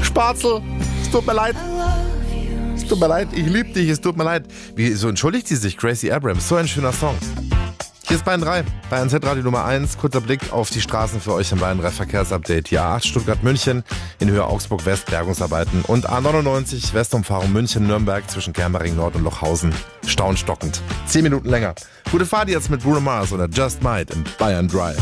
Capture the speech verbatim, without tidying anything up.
Spatzel, es tut mir leid. Es tut mir leid, ich liebe dich, es tut mir leid. Wieso entschuldigt sie sich, Gracie Abrams? So ein schöner Song. Hier ist Bayern drei, Bayern Z Radio Nummer eins. Kurzer Blick auf die Straßen für euch im Bayern drei Verkehrsupdate. Hier A acht Stuttgart-München, in Höhe Augsburg-West Bergungsarbeiten und A neunundneunzig Westumfahrung München-Nürnberg zwischen Germering Nord und Lochhausen. Staunstockend. Zehn Minuten länger. Gute Fahrt jetzt mit Bruno Mars oder Just Might im Bayern drei.